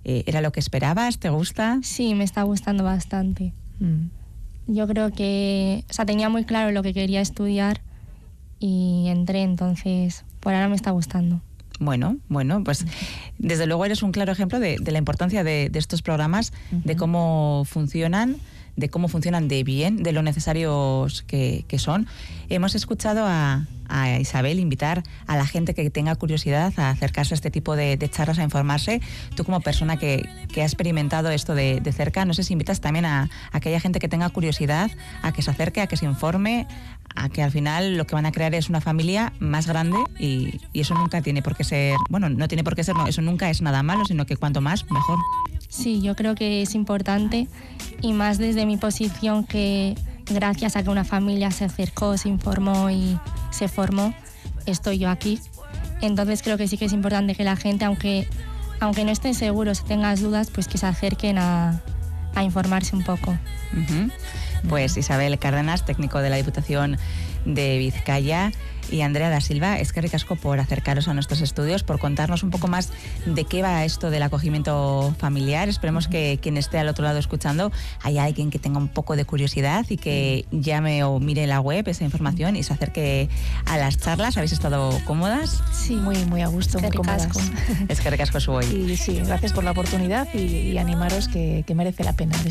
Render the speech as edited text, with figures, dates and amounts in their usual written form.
¿Era lo que esperabas? ¿Te gusta? Sí, me está gustando bastante. Yo creo que, o sea, tenía muy claro lo que quería estudiar y entré, entonces por ahora me está gustando. Bueno, pues desde luego eres un claro ejemplo de la importancia de estos programas, de cómo funcionan, de bien, de lo necesarios que son. Hemos escuchado a Isabel invitar a la gente que tenga curiosidad a acercarse a este tipo de charlas, a informarse. Tú, como persona que ha experimentado esto de cerca, no sé si invitas también a aquella gente que tenga curiosidad a que se acerque, a que se informe, a que al final lo que van a crear es una familia más grande y eso nunca tiene por qué ser, bueno, no tiene por qué ser, no, eso nunca es nada malo, sino que cuanto más, mejor. Sí, yo creo que es importante, y más desde mi posición, que gracias a que una familia se acercó, se informó y se formó, estoy yo aquí. Entonces creo que sí que es importante que la gente, aunque no estén seguros, tengan dudas, pues que se acerquen a informarse un poco. Pues Isabel Cárdenas, técnico de la Diputación de Vizcaya, y Andrea da Silva, eskerrik asko por acercaros a nuestros estudios, por contarnos un poco más de qué va esto del acogimiento familiar. Esperemos que quien esté al otro lado escuchando haya alguien que tenga un poco de curiosidad y que llame o mire la web, esa información, y se acerque a las charlas. ¿Habéis estado cómodas? Sí, muy a gusto, muy cómodas. Eskerrik asko zuoi. Y sí, gracias por la oportunidad y animaros, que merece la pena.